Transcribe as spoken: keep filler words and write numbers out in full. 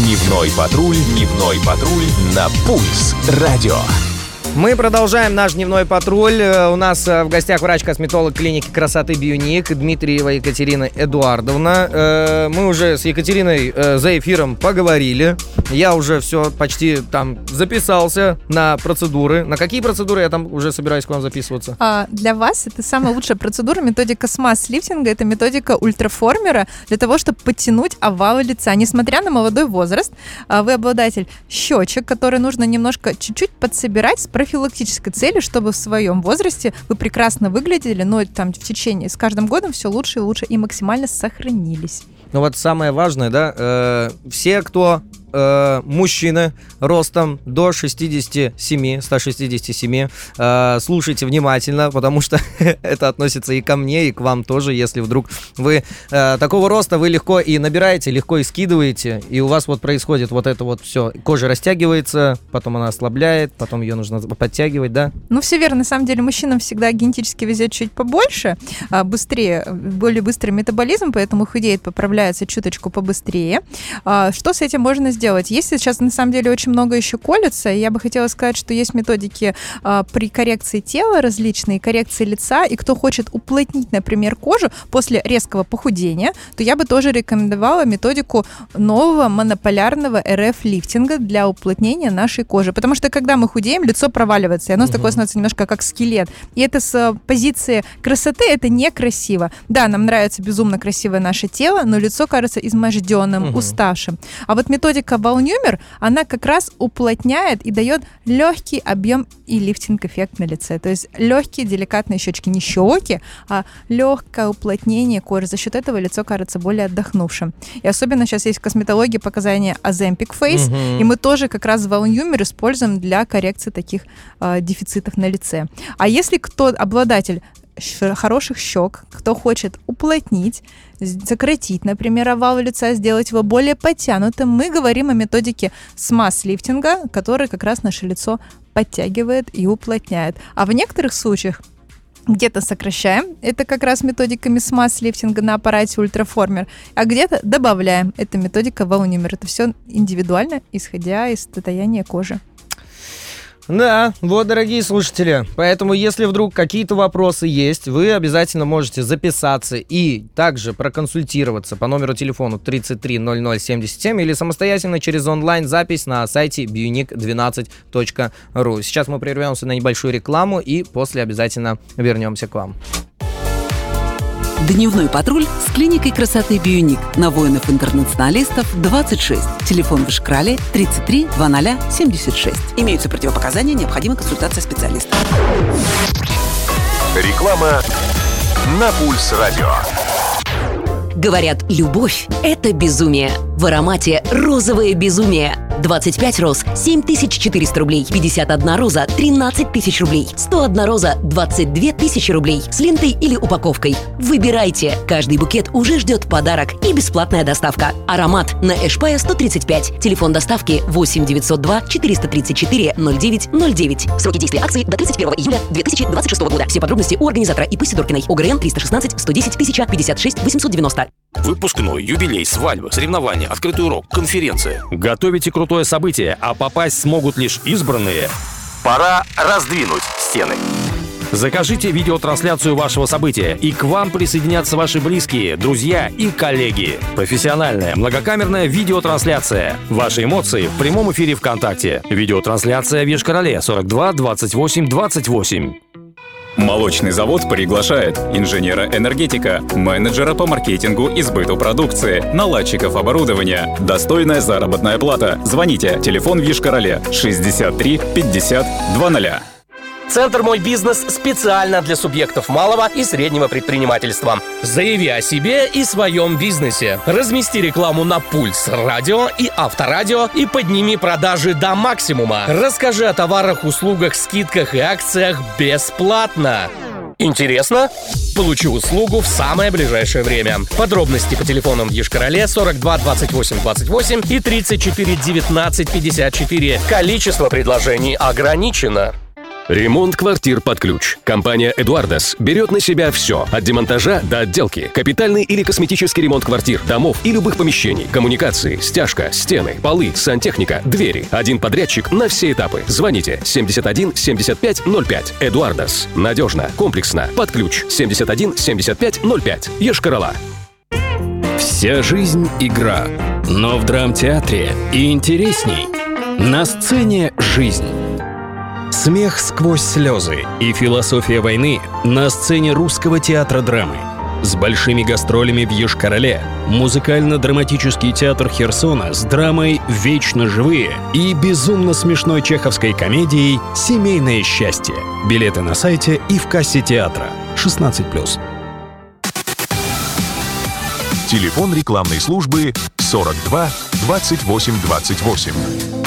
Дневной патруль, дневной патруль на Пульс радио. Мы продолжаем наш дневной патруль. У нас в гостях врач-косметолог клиники красоты Бионик Дмитриева Екатерина Эдуардовна. Мы уже с Екатериной за эфиром поговорили. Я уже все почти там записался на процедуры. На какие процедуры я там уже собираюсь к вам записываться? А, для вас это самая лучшая процедура, методика смаз-лифтинга. Это методика ультраформера для того, чтобы подтянуть овалы лица. Несмотря на молодой возраст, вы обладатель щечек, которые нужно немножко чуть-чуть подсобирать с профилактической целью, чтобы в своем возрасте вы прекрасно выглядели, но там в течение, с каждым годом все лучше и лучше и максимально сохранились. Ну вот самое важное, да, э, все, кто э, мужчины ростом до шестьдесят семь, сто шестьдесят семь, э, слушайте внимательно, потому что это относится и ко мне, и к вам тоже, если вдруг вы э, такого роста, вы легко и набираете, легко и скидываете, и у вас вот происходит вот это вот все, кожа растягивается, потом она ослабляет, потом ее нужно подтягивать, да? Ну, все верно, на самом деле мужчинам всегда генетически везет чуть побольше, быстрее, более быстрый метаболизм, поэтому худеет, поправляется чуточку побыстрее. Что с этим можно сделать? Если сейчас на самом деле очень много еще колется, я бы хотела сказать, что есть методики при коррекции тела различные, коррекции лица, и кто хочет уплотнить, например, кожу после резкого похудения, то я бы тоже рекомендовала методику нового монополярного эр эф-лифтинга для уплотнения нашей кожи, потому что когда мы худеем, лицо проваливается, и оно угу. такое становится немножко как скелет, и это с позиции красоты это некрасиво. Да, нам нравится безумно красивое наше тело, но лицо кажется изможденным, угу. уставшим. А вот методика Волнюмер, она как раз уплотняет и дает легкий объем и лифтинг-эффект на лице. То есть легкие, деликатные щечки, не щеки, а легкое уплотнение кожи. За счет этого лицо кажется более отдохнувшим. И особенно сейчас есть в косметологии показания Ozempic Face, угу. и мы тоже как раз Волнюмер используем для коррекции таких э, дефицитов на лице. А если кто обладатель хороших щек, кто хочет уплотнить, сократить, например, овал лица, сделать его более подтянутым, мы говорим о методике смаз-лифтинга, который как раз наше лицо подтягивает и уплотняет. А в некоторых случаях где-то сокращаем, это как раз методиками смаз-лифтинга на аппарате ультраформер, а где-то добавляем, это методика Волнюмер. Это все индивидуально, исходя из состояния кожи. Да, вот, дорогие слушатели, поэтому если вдруг какие-то вопросы есть, вы обязательно можете записаться и также проконсультироваться по номеру телефона тридцать три ноль ноль семьдесят семь или самостоятельно через онлайн-запись на сайте бионик двенадцать точка ру. Сейчас мы прервемся на небольшую рекламу и после обязательно вернемся к вам. Дневной патруль с клиникой красоты Бионик на воинов-интернационалистов двадцать шесть. Телефон в Ишкрале тридцать три двадцать семьдесят шесть. Имеются противопоказания, необходима консультация специалиста. Реклама на Пульс радио. Говорят, любовь – это безумие. В аромате розовое безумие. двадцать пять роз – семь тысяч четыреста рублей. пятьдесят одна роза – тринадцать тысяч рублей. сто одна роза – двадцать две тысячи рублей. С лентой или упаковкой. Выбирайте. Каждый букет уже ждет подарок и бесплатная доставка. Аромат на Эшпая сто тридцать пять. Телефон доставки восемь девятьсот два четыреста тридцать четыре ноль девять ноль девять. Сроки действия акции до тридцать первого июля две тысячи двадцать шестого года. Все подробности у организатора ИП Сидоркиной. ОГРН триста шестнадцать сто десять тысяча пятьдесят шесть восемьсот девяносто. Выпускной, юбилей, свадьба, соревнования, открытый урок, конференция. Готовите крутое событие, а попасть смогут лишь избранные. Пора раздвинуть стены. Закажите видеотрансляцию вашего события, и к вам присоединятся ваши близкие, друзья и коллеги. Профессиональная многокамерная видеотрансляция. Ваши эмоции в прямом эфире ВКонтакте. Видеотрансляция в Ешкарале сорок два двадцать восемь двадцать восемь. Молочный завод приглашает инженера-энергетика, менеджера по маркетингу и сбыту продукции, наладчиков оборудования. Достойная заработная плата. Звоните. Телефон в Ешкарале шестьдесят три пятьдесят двадцать. Центр «Мой бизнес» специально для субъектов малого и среднего предпринимательства. Заяви о себе и своем бизнесе. Размести рекламу на Пульс радио и Авторадио и подними продажи до максимума. Расскажи о товарах, услугах, скидках и акциях бесплатно. Интересно? Получи услугу в самое ближайшее время. Подробности по телефонам в Ешкарале сорок два двадцать восемь двадцать восемь и тридцать четыре девятнадцать пятьдесят четыре. Количество предложений ограничено. Ремонт квартир под ключ. Компания «Эдуардас» берет на себя все. От демонтажа до отделки. Капитальный или косметический ремонт квартир, домов и любых помещений. Коммуникации, стяжка, стены, полы, сантехника, двери. Один подрядчик на все этапы. Звоните семьдесят один семьдесят пять ноль пять. «Эдуардас». Надежно, комплексно, под ключ. семьдесят один семьдесят пять ноль пять. Йошкар-Ола. Вся жизнь — игра. Но в драмтеатре и интересней. На сцене жизнь. Смех сквозь слезы и философия войны на сцене Русского театра драмы. С большими гастролями в Йошкар-Оле музыкально-драматический театр Херсона с драмой «Вечно живые» и безумно смешной чеховской комедией «Семейное счастье». Билеты на сайте и в кассе театра. шестнадцать плюс. Телефон рекламной службы сорок два двадцать восемь двадцать восемь.